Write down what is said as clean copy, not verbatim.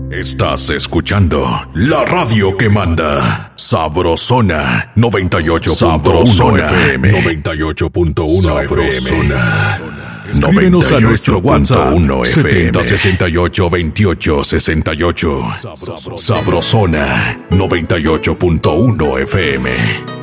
Estás escuchando la radio que manda. Sabrosona 98.1 FM. 98.1 FM. Escríbenos a nuestro WhatsApp 70682868. Sabrosona 98.1 FM.